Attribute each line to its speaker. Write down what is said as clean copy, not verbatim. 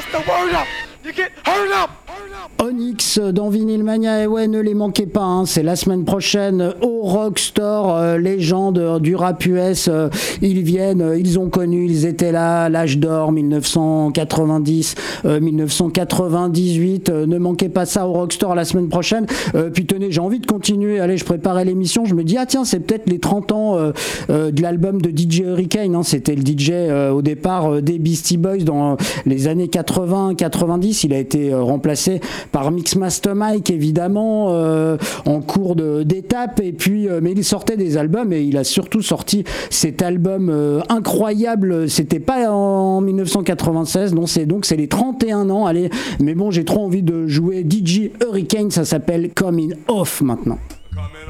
Speaker 1: That's the word up. You get heard up.
Speaker 2: Onyx dans Vinyl Mania, et ouais, ne les manquez pas, hein, c'est la semaine prochaine au Rockstore, légende du rap US, ils viennent, ils ont connu, ils étaient là, l'âge d'or 1990, 1998, ne manquez pas ça au Rockstore la semaine prochaine. Puis tenez, j'ai envie de continuer, allez, je préparais l'émission, je me dis, ah tiens, c'est peut-être les 30 ans de l'album de DJ Hurricane, hein, c'était le DJ au départ des Beastie Boys dans les années 80-90, il a été remplacé par Mixmaster Mike évidemment en cours d'étape, et puis mais il sortait des albums et il a surtout sorti cet album incroyable, c'était pas en 1996, non, c'est les 31 ans, allez, mais bon, j'ai trop envie de jouer DJ Hurricane, ça s'appelle Coming Off maintenant.